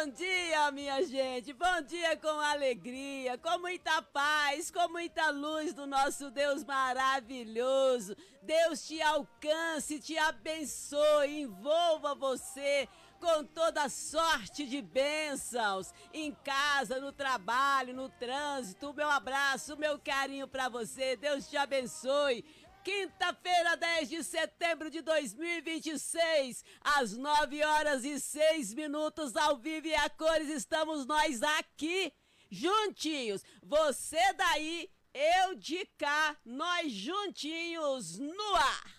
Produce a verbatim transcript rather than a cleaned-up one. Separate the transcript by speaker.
Speaker 1: Bom dia, minha gente. Bom dia com alegria, com muita paz, com muita luz do nosso Deus maravilhoso. Deus te alcance, te abençoe, envolva você com toda sorte de bênçãos, em casa, no trabalho, no trânsito. Meu abraço, meu carinho pra você. Deus te abençoe. Quinta-feira, dez de setembro de dois mil e vinte e seis, às nove horas e seis minutos, ao vivo e a cores, estamos nós aqui, juntinhos. Você daí, eu de cá, nós juntinhos no ar.